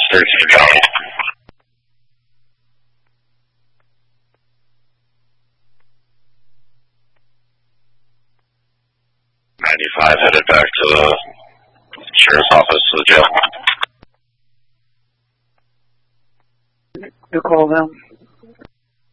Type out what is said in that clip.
13 County. 95 headed back to the sheriff's office to the jail. You call them.